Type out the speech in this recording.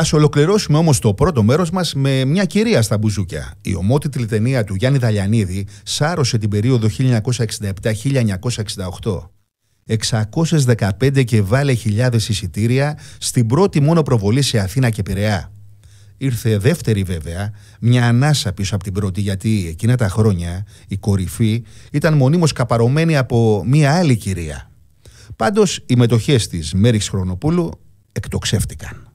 Ας ολοκληρώσουμε όμως το πρώτο μέρος μας με μια κυρία στα μπουζούκια. Η ομότιτλη ταινία του Γιάννη Δαλιανίδη σάρωσε την περίοδο 1967-1968. 615 και βάλε χιλιάδες εισιτήρια στην πρώτη μόνο προβολή σε Αθήνα και Πειραιά. Ήρθε δεύτερη βέβαια, μια ανάσα πίσω από την πρώτη, γιατί εκείνα τα χρόνια η κορυφή ήταν μονίμως καπαρωμένη από μια άλλη κυρία. Πάντως οι μετοχές της Μέρης Χρονοπούλου εκτοξεύτηκαν.